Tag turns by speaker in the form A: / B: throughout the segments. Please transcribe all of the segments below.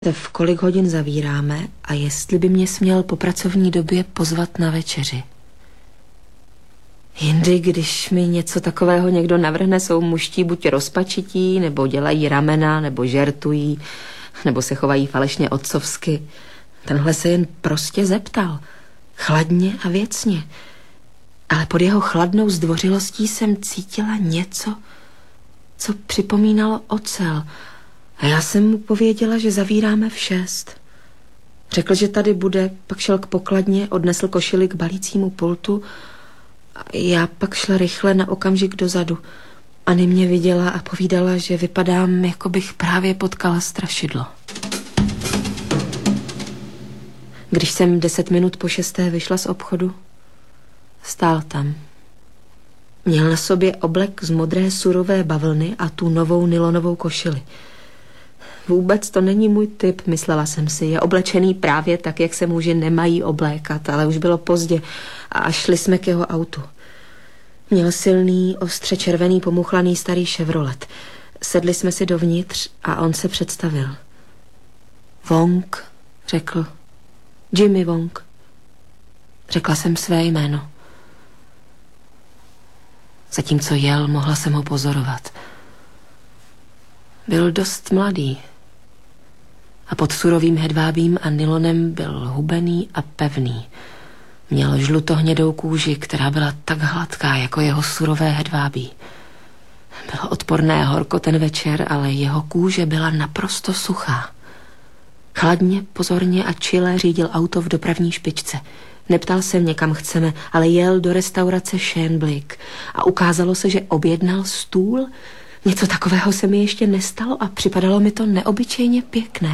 A: V kolik hodin zavíráme a jestli by mě směl po pracovní době pozvat na večeři. Jindy, když mi něco takového někdo navrhne, jsou mužtí buď rozpačití, nebo dělají ramena, nebo žertují, nebo se chovají falešně otcovsky. Tenhle se jen prostě zeptal. Chladně a věcně. Ale pod jeho chladnou zdvořilostí jsem cítila něco, co připomínalo ocel. A já jsem mu pověděla, že zavíráme v 6. Řekl, že tady bude, pak šel k pokladně, odnesl košili k balícímu pultu. A já pak šla rychle na okamžik dozadu. Anny mě viděla a povídala, že vypadám, jako bych právě potkala strašidlo. Když jsem 10 minut po 6. vyšla z obchodu, stál tam. Měl na sobě oblek z modré surové bavlny a tu novou nylonovou košili. Vůbec to není můj typ, myslela jsem si. Je oblečený právě tak, jak se muži nemají oblékat, ale už bylo pozdě a šli jsme k jeho autu. Měl silný, ostře červený, pomuchlaný starý Chevrolet. Sedli jsme si dovnitř a on se představil. Wong, řekl. Jimmy Wong. Řekla jsem své jméno. Zatímco jel, mohla jsem ho pozorovat. Byl dost mladý a pod surovým hedvábím a nylonem byl hubený a pevný. Měl žlutohnědou kůži, která byla tak hladká jako jeho surové hedvábí. Bylo odporné horko ten večer, ale jeho kůže byla naprosto suchá. Chladně, pozorně a čile řídil auto v dopravní špičce. Neptal se mě, kam chceme, ale jel do restaurace Shanblick a ukázalo se, že objednal stůl. Něco takového se mi ještě nestalo a připadalo mi to neobyčejně pěkné.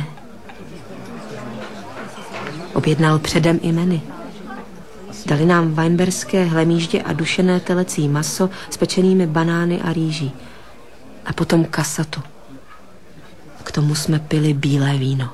A: Objednal předem i menu. Dali nám weinberské hlemýždě a dušené telecí maso s pečenými banány a rýží. A potom kasatu. K tomu jsme pili bílé víno.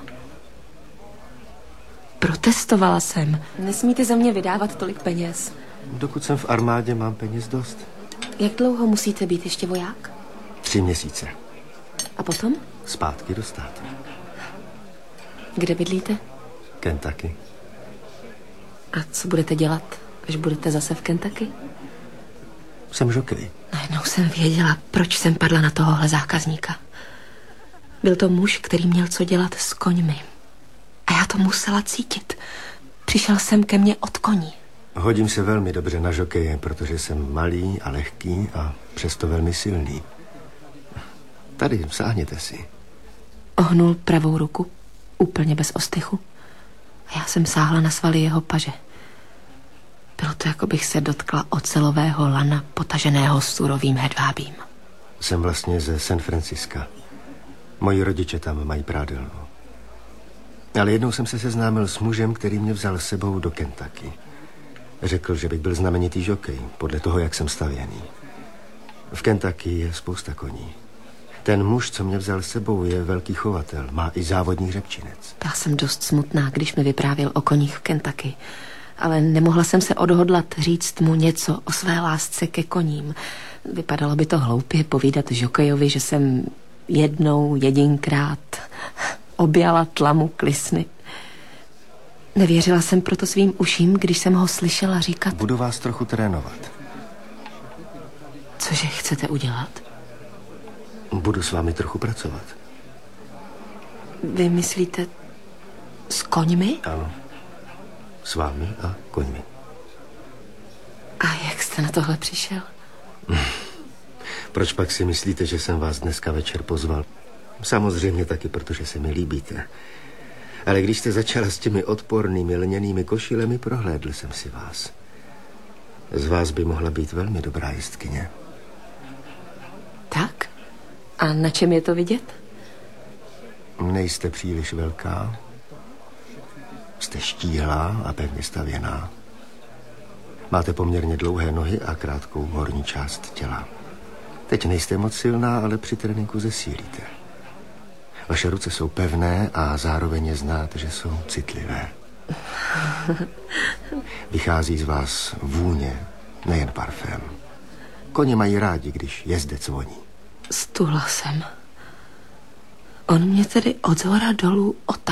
A: Protestovala jsem. Nesmíte za mě vydávat tolik peněz.
B: Dokud jsem v armádě, mám peněz dost.
A: Jak dlouho musíte být ještě voják?
B: 3 měsíce.
A: A potom?
B: Zpátky do státu.
A: Kde bydlíte?
B: Kentucky.
A: A co budete dělat, až budete zase v Kentucky?
B: Jsem žokej.
A: Najednou jsem věděla, proč jsem padla na tohohle zákazníka. Byl to muž, který měl co dělat s koňmi. A já to musela cítit. Přišel jsem ke mně od koní.
B: Hodím se velmi dobře na žokeje, protože jsem malý a lehký a přesto velmi silný. Tady, sáhněte si.
A: Ohnul pravou ruku, úplně bez ostychu. A já jsem sáhla na svaly jeho paže. Bylo to, jako bych se dotkla ocelového lana, potaženého surovým hedvábím.
B: Jsem vlastně ze San Francisca. Moji rodiče tam mají prádelnu. Ale jednou jsem se seznámil s mužem, který mě vzal s sebou do Kentucky. Řekl, že bych byl znamenitý žokej, podle toho, jak jsem stavěný. V Kentucky je spousta koní. Ten muž, co mě vzal s sebou, je velký chovatel, má i závodní hřebčinec.
A: Byla jsem dost smutná, když mi vyprávěl o koních v Kentucky. Ale nemohla jsem se odhodlat říct mu něco o své lásce ke koním. Vypadalo by to hloupě povídat žokejovi, že jsem jedinkrát objala tlamu klisny. Nevěřila jsem proto svým uším, když jsem ho slyšela říkat...
B: Budu vás trochu trénovat.
A: Cože chcete udělat?
B: Budu s vámi trochu pracovat.
A: Vy myslíte s koňmi?
B: Ano. S vámi a koňmi.
A: A jak jste na tohle přišel?
B: Proč pak si myslíte, že jsem vás dneska večer pozval? Samozřejmě taky, protože se mi líbíte. Ale když jste začala s těmi odpornými lněnými košilemi, prohlédl jsem si vás. Z vás by mohla být velmi dobrá jestkyně.
A: Tak? A na čem je to vidět?
B: Nejste příliš velká. Jste štíhlá a pevně stavěná. Máte poměrně dlouhé nohy a krátkou horní část těla. Teď nejste moc silná, ale při tréninku zesílíte. Vaše ruce jsou pevné a zároveň je znát, že jsou citlivé. Vychází z vás vůně, nejen parfém. Koně mají rádi, když jezdec voní.
A: Stuhla jsem. On mě tedy od zhora dolů